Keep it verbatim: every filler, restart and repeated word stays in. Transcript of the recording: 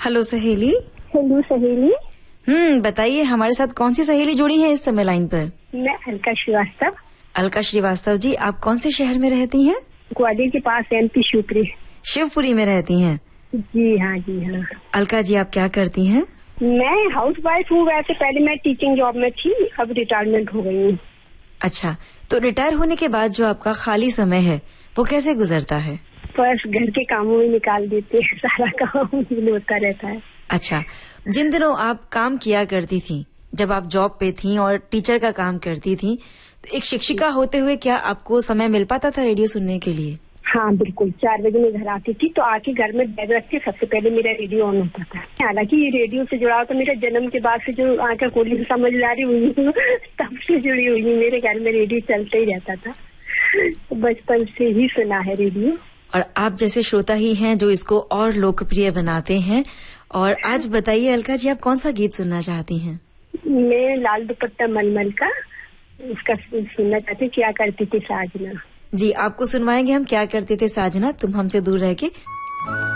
Hello सहेली। Hello सहेली। हम्म बताइए, हमारे साथ कौन सी सहेली जुड़ी है इस समय लाइन पर? मैं अलका श्रीवास्तव। अलका श्रीवास्तव जी, आप कौन से शहर में रहती हैं? ग्वालियर के पास एमपी शिवपुरी। शिवपुरी में रहती हैं? जी हाँ जी हाँ। अलका जी, आप क्या करती हैं? मैं हाउस वाइफ हूँ। वैसे पहले मैं टीचिंग जॉब में थी, अब रिटायरमेंट हो गई हूँ। अच्छा, तो रिटायर होने के बाद जो आपका खाली समय है वो कैसे गुजरता है? बस घर के कामों में निकाल देते हैं, सारा काम होता रहता है। अच्छा, जिन दिनों आप काम किया करती थी, जब आप जॉब पे थी और टीचर का काम करती थी, तो एक शिक्षिका होते हुए क्या आपको समय मिल पाता था रेडियो सुनने के लिए? हाँ बिल्कुल, चार बजे मैं घर आती थी तो आके घर में बैग रख के सबसे पहले मेरा रेडियो ऑन होता था। हालांकि ये रेडियो से जुड़ा तो मेरा जन्म के बाद से जो आकर कोली समझदारी हुई तब से जुड़ी हुई, मेरे घर में रेडियो चलता ही रहता था, बचपन से ही सुना है रेडियो। और आप जैसे श्रोता ही हैं जो इसको और लोकप्रिय बनाते हैं। और आज बताइए अलका जी, आप कौन सा गीत सुनना चाहती हैं? मैं लाल दुपट्टा मलमल का उसका सुनना चाहती हूँ, क्या करती थी साजना। जी, आपको सुनवाएंगे हम क्या करते थे साजना तुम हमसे दूर रह के।